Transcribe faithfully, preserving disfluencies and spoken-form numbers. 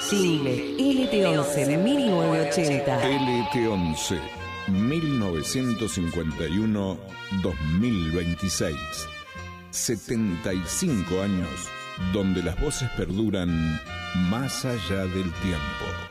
Single L T once mil novecientos ochenta. L T once mil novecientos cincuenta y uno a dos mil veintiséis. setenta y cinco años donde las voces perduran más allá del tiempo.